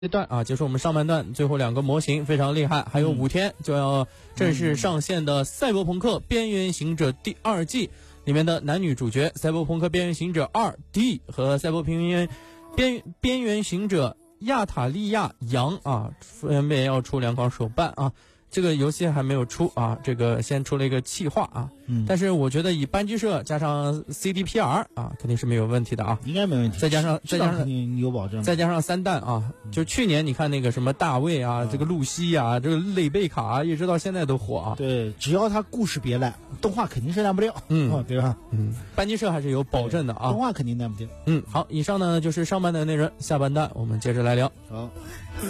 这段啊，结束我们上半段，最后2个模型非常厉害，还有5天就要正式上线的《赛博朋克：边缘行者》第2季里面的男女主角《赛博朋克：边缘行者2 D》和《赛博边缘行者亚塔利亚杨》啊，分别要出2款手办啊。这个游戏还没有出啊，这个先出了一个企划啊，但是我觉得以班机社加上 CDPR 啊，肯定是没有问题的啊， 应该没问题。 再加上肯定有保证， 再加上3弹啊，就去年你看那个什么大卫啊，这个露西啊，这个类贝卡啊，一直到现在都火啊。 对，只要他故事别烂，动画肯定是烂不掉，对吧？ 班机社还是有保证的啊， 动画肯定烂不掉。 好，以上呢就是上半段内容，下半段我们接着来聊。 好。